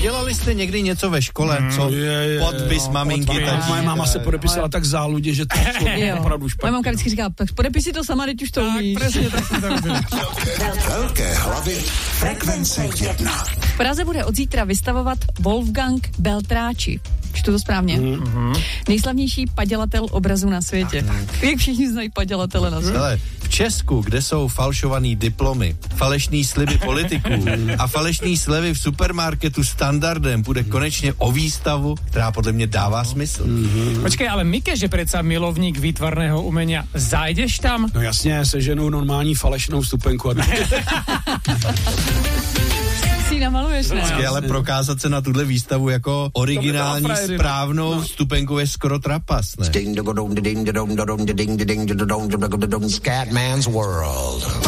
Dělali jste někdy něco ve škole, co podpis maminky? Moje máma se podepisala tak záludě, že to šlo opravdu špatně. Moje mamka vždycky říká, podepis si to sama, teď už to umíš. Přesně. Velké hlavy frekvence 1. V Praze bude od zítra vystavovat Wolfgang Beltráči. Čtu to správně? Nejslavnější padělatel obrazu na světě. Jak všichni znají padělatele na světě. Ale v Česku, kde jsou falšovaný diplomy, falešný sliby politiků a falešný slevy v supermarketu standardem, bude konečně o výstavu, která podle mě dává smysl. Počkej, ale my, keďže predsa milovník výtvarného umenia, zajdeš tam? No jasně, seženou normální falešnou vstupenku. Si namaluješ, ne? Ale prokázat se na tuhle výstavu jako originální, správnou vstupenku je skoro trapas, ne? Scatman's World.